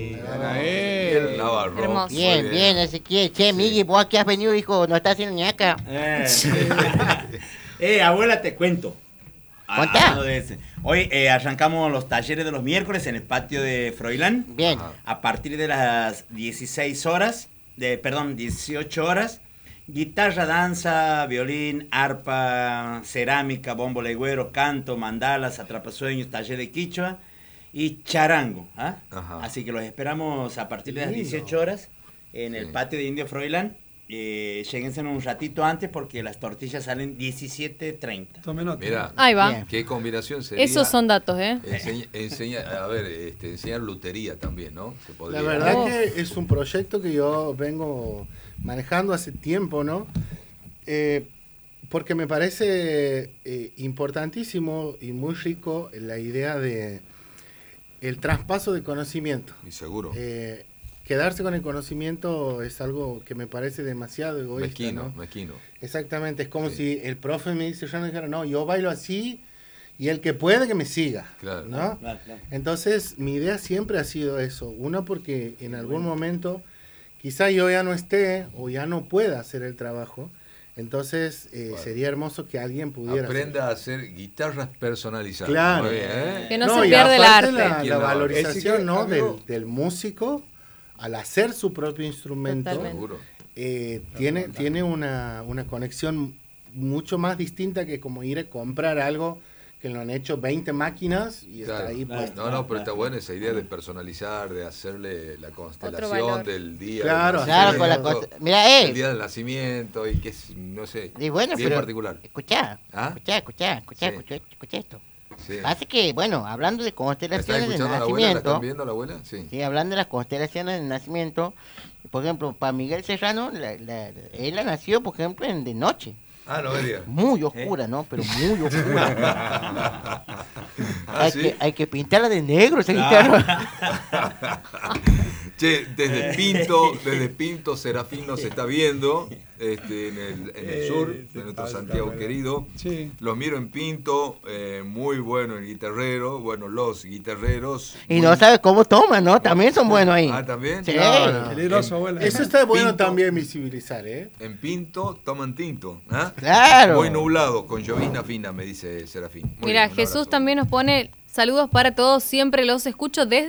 El Navarro. Hermoso. Bien, bien, Ezequiel. Che, Migui, vos aquí has venido, hijo, no estás haciendo ñaca. Abuela, te cuento. Contá. Hablando de ese. Hoy arrancamos los talleres de los miércoles en el patio de Froilán. Bien. A partir de las 18 horas. Guitarra, danza, violín, arpa, cerámica, bombo legüero, canto, mandalas, atrapasueños, taller de quichua y charango. Así que los esperamos a partir de las 18 horas en el patio de Indio Froilán. Lléguense un ratito antes porque las tortillas salen 17:30. Tome nota. Mira, Ahí va. Bien. qué combinación sería. Esos son datos, Enseñar lutería también, ¿no? Se La podría. verdad que es un proyecto que yo vengo manejando hace tiempo, ¿no? Porque me parece importantísimo y muy rico la idea de el traspaso de conocimiento. Y seguro. Quedarse con el conocimiento es algo que me parece demasiado egoísta, ¿no? Mezquino. Exactamente, es como si el profe me dice, yo no dijera, no, yo bailo así y el que puede que me siga, Claro. ¿no? Claro. Entonces, mi idea siempre ha sido eso. Uno, porque en algún momento quizá yo ya no esté o ya no pueda hacer el trabajo. Entonces, sería hermoso que alguien pudiera Aprenda a hacer guitarras personalizadas. Claro. Muy bien, ¿eh? Que no No, se y pierde el aparte arte. La valorización, Ese ¿no? que, amigo, del músico al hacer su propio instrumento. Totalmente. Seguro. Tiene una conexión mucho más distinta que como ir a comprar algo que lo han hecho 20 máquinas y Claro. está ahí puesto. No, pero está buena esa idea de personalizar, de hacerle la constelación valor. del día. Claro, del Claro, con la nacimiento, cosa. Mira, el día del nacimiento y que es, no sé, Y bueno, bien pero particular. escuchá, ¿Ah? escuchá Sí. esto. Sí. Así que, bueno, hablando de ¿La estás constelaciones de escuchando a la abuela? ¿La están nacimiento, viendo a la abuela? Sí. sí, hablando de las constelaciones de nacimiento, por ejemplo, para Miguel Serrano, él nació, por ejemplo, de noche. Ah, no me digas. Muy oscura, ¿no? Pero muy oscura. ¿Sí? Hay que pintarla de negro esa guitarra. Che, desde Pinto, Serafín nos está viendo en el sur, de nuestro Santiago querido. Sí. Los miro en Pinto, muy bueno el guitarrero, bueno, los guitarreros. Y muy- no sabes cómo toman, ¿no? También son buenos ahí. Ah, ¿también? Sí. No. Peligroso, abuela. Eso está bueno Pinto. también visibilizar, ¿eh? En Pinto toman tinto. ¿Ah? Claro. Muy nublado, con llovizna fina, me dice Serafín. Muy Mira, bien, un Jesús abrazo. también nos pone saludos para todos. Siempre los escucho desde